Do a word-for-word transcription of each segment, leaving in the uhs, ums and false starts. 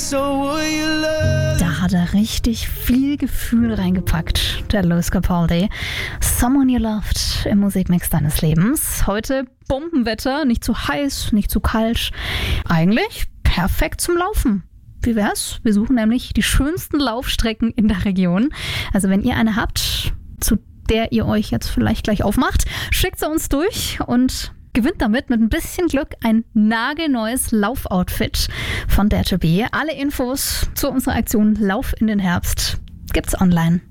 Da hat er richtig viel Gefühl reingepackt, der Lewis Capaldi. Someone You Loved im Musikmix deines Lebens. Heute Bombenwetter, nicht zu heiß, nicht zu kalt. Eigentlich perfekt zum Laufen. Wie wär's? Wir suchen nämlich die schönsten Laufstrecken in der Region. Also wenn ihr eine habt, zu der ihr euch jetzt vielleicht gleich aufmacht, schickt sie uns durch und gewinnt damit mit ein bisschen Glück ein nagelneues Laufoutfit von Dare to Be. Alle Infos zu unserer Aktion Lauf in den Herbst gibt's online.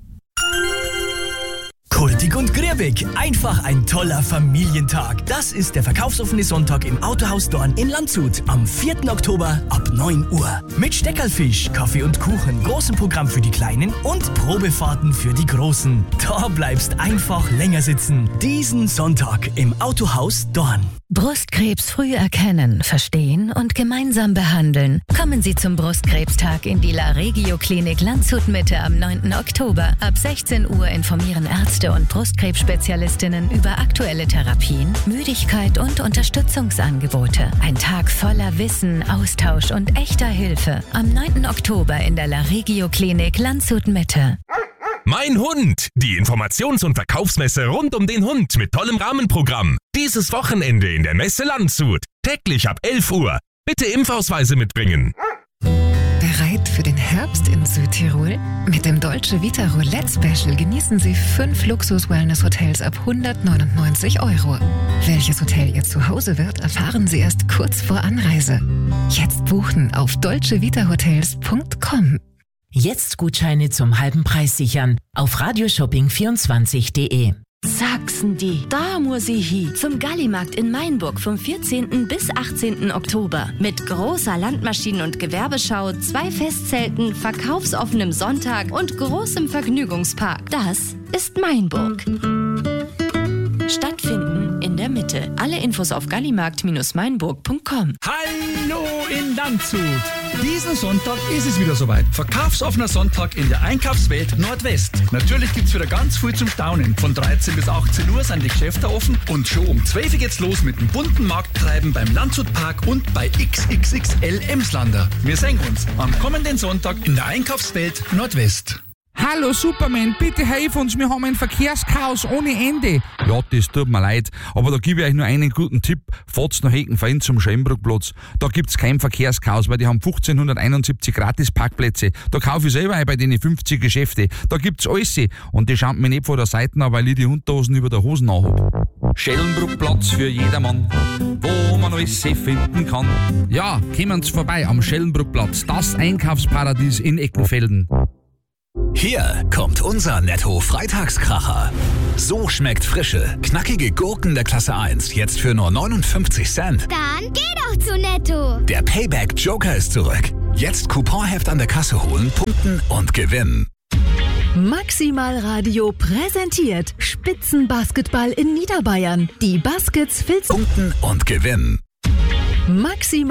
Kultig und griebig, einfach ein toller Familientag. Das ist der verkaufsoffene Sonntag im Autohaus Dorn in Landshut am vierten Oktober ab neun Uhr. Mit Steckerlfisch, Kaffee und Kuchen, großem Programm für die Kleinen und Probefahrten für die Großen. Da bleibst einfach länger sitzen. Diesen Sonntag im Autohaus Dorn. Brustkrebs früh erkennen, verstehen und gemeinsam behandeln. Kommen Sie zum Brustkrebstag in die La Regio Klinik Landshut Mitte am neunten Oktober. Ab sechzehn Uhr informieren Ärzte und Brustkrebsspezialistinnen über aktuelle Therapien, Müdigkeit und Unterstützungsangebote. Ein Tag voller Wissen, Austausch und echter Hilfe. Am neunten Oktober in der La Regio Klinik Landshut Mitte. Mein Hund! Die Informations- und Verkaufsmesse rund um den Hund mit tollem Rahmenprogramm. Dieses Wochenende in der Messe Landshut. Täglich ab elf Uhr. Bitte Impfausweise mitbringen. Bereit für den Herbst in Südtirol? Mit dem Dolce Vita Roulette Special genießen Sie fünf Luxus-Wellness-Hotels ab hundertneunundneunzig Euro. Welches Hotel Ihr Zuhause wird, erfahren Sie erst kurz vor Anreise. Jetzt buchen auf dolce vita hotels punkt com. Jetzt Gutscheine zum halben Preis sichern auf radioshopping vierundzwanzig punkt de. Sachsen die, da muss ich hin. Zum Gallimarkt in Mainburg vom vierzehnten bis achtzehnten Oktober. Mit großer Landmaschinen- und Gewerbeschau, zwei Festzelten, verkaufsoffenem Sonntag und großem Vergnügungspark. Das ist Mainburg. Stattfinden in der Mitte. Alle Infos auf gallimarkt Mainburg punkt com. Hallo in Landshut! Diesen Sonntag ist es wieder soweit. Verkaufsoffener Sonntag in der Einkaufswelt Nordwest. Natürlich gibt's wieder ganz viel zum Staunen. Von dreizehn bis achtzehn Uhr sind die Geschäfte offen und schon um zwölf Uhr geht's los mit dem bunten Markttreiben beim Landshutpark und bei X X X L Emslander. Wir sehen uns am kommenden Sonntag in der Einkaufswelt Nordwest. Hallo Superman, bitte helf uns, wir haben ein Verkehrschaos ohne Ende. Ja, das tut mir leid, aber da gebe ich euch nur einen guten Tipp. Fahrt's nach Heckenfein zum Schellenbruckplatz. Da gibt's kein Verkehrschaos, weil die haben fünfzehnhunderteinundsiebzig Gratis-Parkplätze. Da kaufe ich selber ein bei den fünfzig Geschäfte. Da gibt's alles. Und die schauen mich nicht von der Seite an, weil ich die Unterhosen über der Hosen anhab. Schellenbruckplatz für jedermann, wo man alles finden kann. Ja, kommen's vorbei am Schellenbruckplatz, das Einkaufsparadies in Eckenfelden. Hier kommt unser Netto-Freitagskracher. So schmeckt frische, knackige Gurken der Klasse eins jetzt für nur neunundfünfzig Cent. Dann geh doch zu Netto. Der Payback-Joker ist zurück. Jetzt Couponheft an der Kasse holen, punkten und gewinnen. Maximal Radio präsentiert Spitzenbasketball in Niederbayern. Die Baskets Filz. Punkten und gewinnen. Maximal